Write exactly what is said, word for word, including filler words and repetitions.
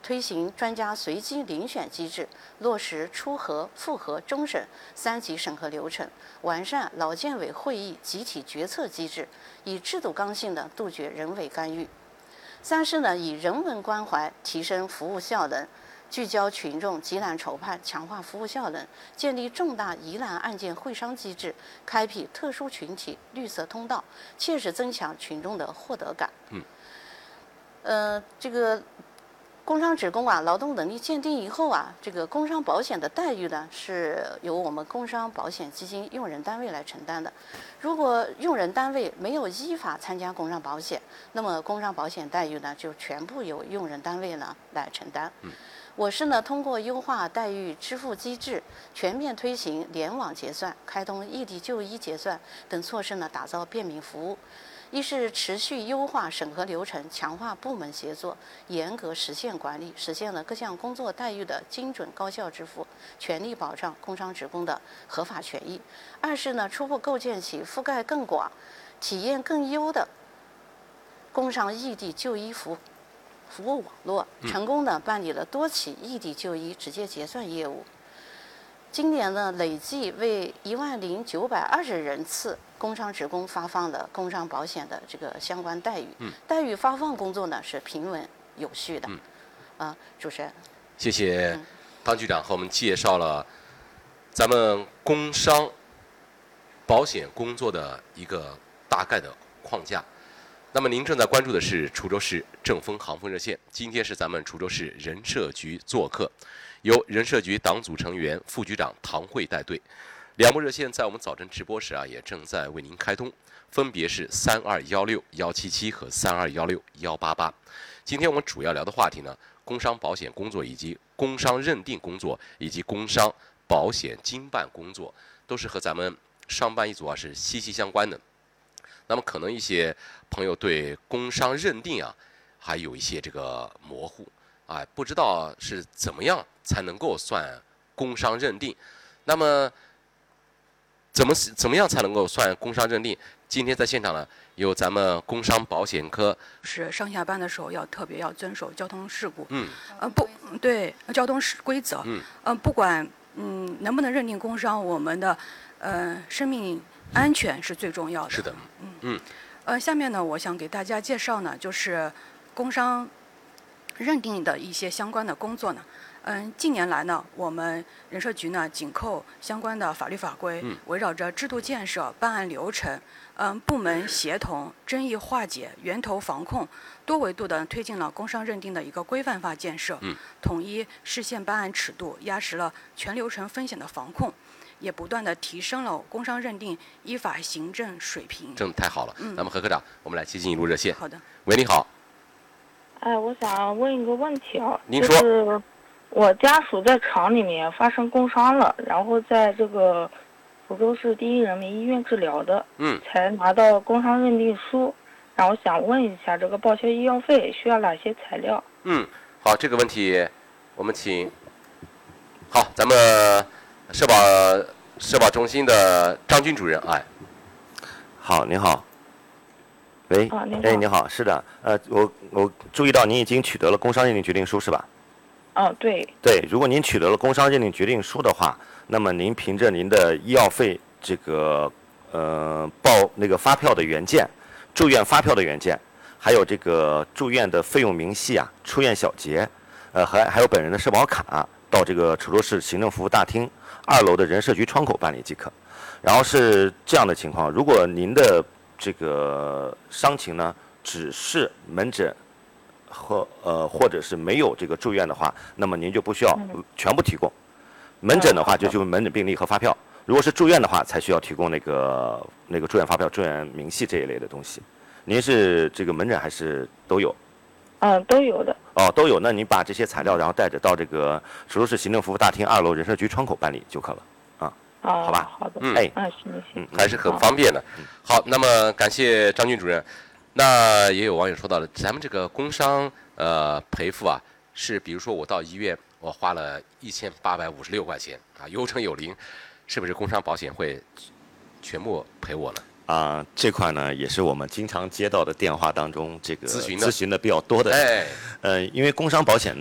推行专家随机遴选机制，落实初核、复核、终审三级审核流程，完善劳健委会议集体决策机制，以制度刚性的杜绝人为干预。三是呢，以人文关怀提升服务效能，聚焦群众急难筹判，强化服务效能，建立重大疑难案件会商机制，开辟特殊群体绿色通道，切实增强群众的获得感。 嗯， 呃，这个工伤职工啊，劳动能力鉴定以后啊，这个工伤保险的待遇呢，是由我们工伤保险基金用人单位来承担的。如果用人单位没有依法参加工伤保险，那么工伤保险待遇呢，就全部由用人单位呢来承担。 嗯， 我市呢，通过优化待遇支付机制，全面推行联网结算、开通异地就医结算等措施呢，打造便民服务。一是持续优化审核流程，强化部门协作，严格实现管理，实现了各项工作待遇的精准高效支付，全力保障工伤职工的合法权益。二是呢，初步构建起覆盖更广、体验更优的工伤异地就医服务服务网络，成功的办理了多起异地就医直接结算业务。今年呢，累计为一万零九百二十人次工伤职工发放了工伤保险的这个相关待遇。 嗯， 待遇发放工作呢是平稳有序的。 嗯， 啊，主持人， 谢谢汤局长和我们介绍了咱们工伤保险工作的一个大概的框架。那么您正在关注的是滁州市正风航风热线，今天是咱们滁州市人社局做客，由人社局党组成员、副局长唐慧带队。两部热线在我们早晨直播时啊，也正在为您开通，分别是三二幺六幺七七和三二幺六幺八八。今天我们主要聊的话题呢，工伤保险工作以及工伤认定工作以及工伤保险经办工作，都是和咱们商办一族啊是息息相关的。那么可能一些朋友对工伤认定啊还有一些这个模糊啊，不知道是怎么样才能够算工伤认定。那么怎么怎么样才能够算工伤认定？今天在现场呢，有咱们工伤保险科是上下班的时候要特别要遵守交通事故， 嗯， 呃不对交通规则， 嗯， 呃不管嗯能不能认定工伤，我们的呃生命安全是最重要的。 是的， 嗯嗯， 呃下面呢，我想给大家介绍呢，就是工伤认定的一些相关的工作呢。嗯，近年来呢，我们人社局呢紧扣相关的法律法规， 嗯， 围绕着制度建设、办案流程、嗯部门协同、争议化解、源头防控，多维度的推进了工伤认定的一个规范化建设， 嗯， 统一视线办案尺度，压实了全流程风险的防控，也不断的提升了工伤认定依法行政水平。 真的太好了。 嗯， 那么何科长，我们来接进一路热线。 好的。 喂，你好。 哎，我想问一个问题啊， 您说。 就是我家属在厂里面发生工伤了，然后在这个滁州市第一人民医院治疗的， 嗯， 才拿到工伤认定书，然后想问一下，这个报销医药费需要哪些材料？ 嗯，好，这个问题我们请，好，咱们社保社保中心的张军主任，哎， 好，您好。喂， 啊，您好。 哎，你好，是的，呃，我我注意到您已经取得了工伤认定决定书，是吧？ 嗯，对。 对，如果您取得了工伤认定决定书的话，那么您凭着您的医药费这个呃报那个发票的原件、住院发票的原件，还有这个住院的费用明细啊、出院小结，呃，还还有本人的社保卡，到这个滁州市行政服务大厅二楼的人社局窗口办理即可。然后是这样的情况，如果您的这个伤情呢只是门诊和呃或者是没有这个住院的话，那么您就不需要全部提供。门诊的话就就是门诊病历和发票，如果是住院的话才需要提供那个那个住院发票、住院明细这一类的东西。您是这个门诊还是都有？ 嗯，都有的。 哦，都有。那您把这些材料然后带着到这个滁州市行政服务大厅二楼人社局窗口办理就可了。啊， 啊， 好吧。 好的。 嗯， 哎， 嗯，行行。 嗯，还是很方便的。好，那么感谢张军主任。那也有网友说到了，咱们这个工伤呃赔付啊，是比如说我到医院，我花了一千八百五十六块钱啊，有诊有零，是不是工伤保险会全部赔我呢？ 啊、呃，这块呢也是我们经常接到的电话当中这个咨询的咨询的比较多的。 哎， 呃，因为工伤保险呢。